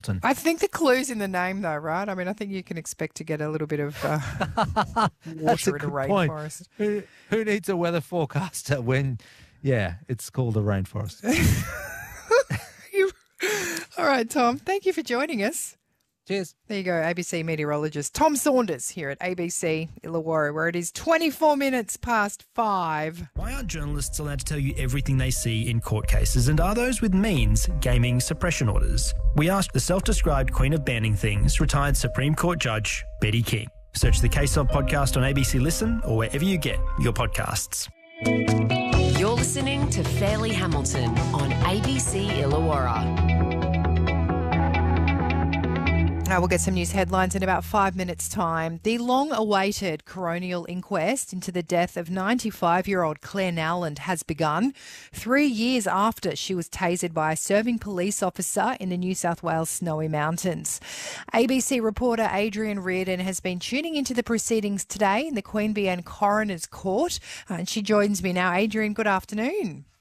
I think the clue's in the name, though, right? I mean, I think you can expect to get a little bit of water in a rainforest. Who needs a weather forecaster when, it's called a rainforest? All right, Tom, thank you for joining us. Cheers. There you go, ABC meteorologist Tom Saunders here at ABC Illawarra, where it is 24 minutes past 5. Why aren't journalists allowed to tell you everything they see in court cases, and are those with means gaming suppression orders? We asked the self-described queen of banning things, retired Supreme Court Judge Betty King. Search the Case Of podcast on ABC Listen or wherever you get your podcasts. You're listening to Fairleigh Hamilton on ABC Illawarra. We'll get some news headlines in about 5 minutes' time. The long-awaited coronial inquest into the death of 95-year-old Claire Nowland has begun 3 years after she was tasered by a serving police officer in the New South Wales Snowy Mountains. ABC reporter Adrian Reardon has been tuning into the proceedings today in the Queanbeyan Coroner's Court, and she joins me now. Adrian, good afternoon.